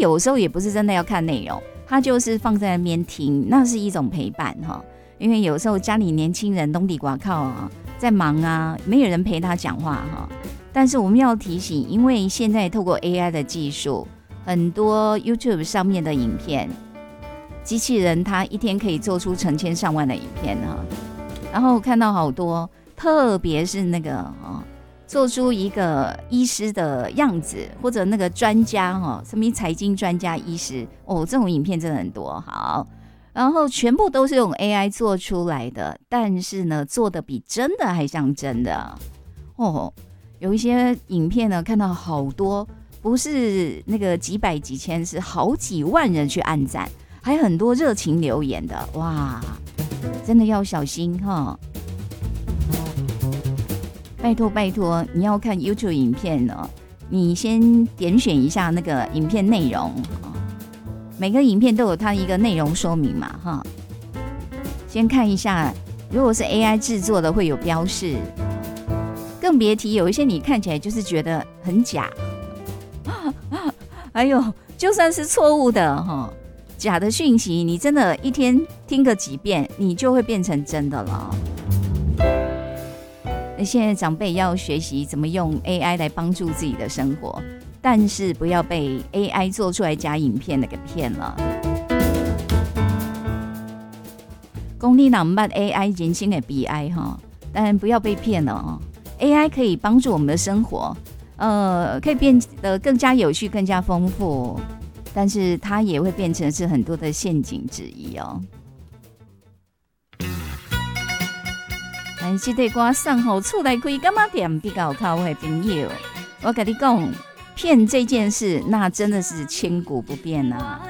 有时候也不是真的要看内容，他就是放在那边听，那是一种陪伴哈。因为有时候家里年轻人东地寡靠啊，在忙啊，没有人陪他讲话哈。但是我们要提醒，因为现在透过 AI 的技术，很多 YouTube 上面的影片，机器人它一天可以做出成千上万的影片哈。然后看到好多，特别是那个做出一个医师的样子，或者那个专家什么财经专家、医师这种影片真的很多。好，然后全部都是用 AI 做出来的，但是呢，做的比真的还像真的有一些影片呢，看到好多不是那个几百几千，是好几万人去按赞，还有很多热情留言的，哇，真的要小心哈！拜托拜托，你要看 YouTube 影片呢，你先点选一下那个影片内容，每个影片都有它一个内容说明嘛哈。先看一下，如果是 AI 制作的会有标示，更别提有一些你看起来就是觉得很假，还有就算是错误的假的讯息，你真的一天听个几遍，你就会变成真的了。现在长辈要学习怎么用 AI 来帮助自己的生活，但是不要被 AI 做出来假影片的给骗了。说你若不捌 AI 人生的悲哀但不要被骗了AI 可以帮助我们的生活，可以变得更加有趣、更加丰富，但是它也会变成是很多的陷阱之一这个歌送给厝内开柑仔店比较靠的朋友，我跟你讲，骗这件事那真的是千古不变啊。